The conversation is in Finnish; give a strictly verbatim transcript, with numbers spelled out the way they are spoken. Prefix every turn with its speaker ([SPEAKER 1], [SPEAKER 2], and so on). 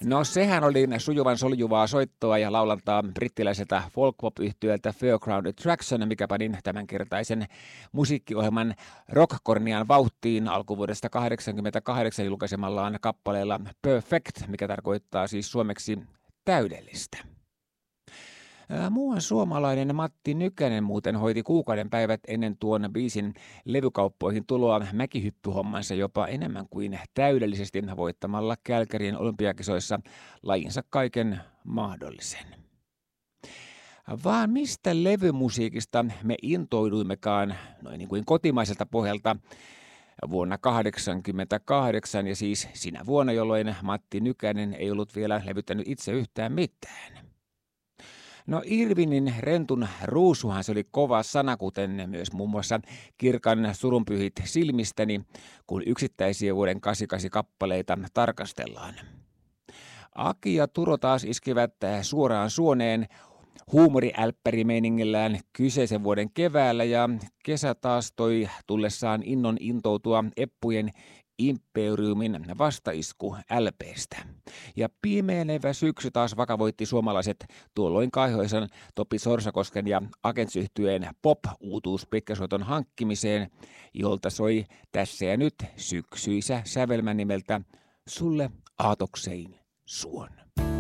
[SPEAKER 1] No sehän oli sujuvan soljuvaa soittoa ja laulantaa brittiläiseltä folk-pop-yhtyöltä Fairground Attraction, mikä panin tämänkertaisen musiikkiohjelman Rockkornian vauhtiin alkuvuodesta kahdeksankymmentäkahdeksan julkaisemallaan kappaleella Perfect, mikä tarkoittaa siis suomeksi täydellistä. Muuan suomalainen Matti Nykänen muuten hoiti kuukauden päivät ennen tuon biisin levykauppoihin tuloa mäkihyppyhommansa jopa enemmän kuin täydellisesti voittamalla Kälkärien olympiakisoissa lajinsa kaiken mahdollisen. Vaan mistä levymusiikista me intoiduimmekaan noin niin kuin kotimaiselta pohjalta vuonna kahdeksankymmentäkahdeksan ja siis sinä vuonna, jolloin Matti Nykänen ei ollut vielä levyttänyt itse yhtään mitään. No Irvinin Rentun ruusuhan se oli kova sana, kuten myös muun muassa Kirkan surunpyhit silmistäni, kun yksittäisiä vuoden kahdeksankymmentäkahdeksan kappaleita tarkastellaan. Aki ja Turo taas iskivät suoraan suoneen huumoriälppärimeiningillään kyseisen vuoden keväällä ja kesä taas toi tullessaan innon intoutua Eppujen Imperiumin vastaisku L P:stä. Ja pimeänevä syksy taas vakavoitti suomalaiset tuolloin kaihoisan Topi Sorsakosken ja Agents-yhtyeen pop-uutuus pitkäsoiton hankkimiseen, jolta soi tässä ja nyt syksyisä sävelmä nimeltä Sulle aatoksein suon.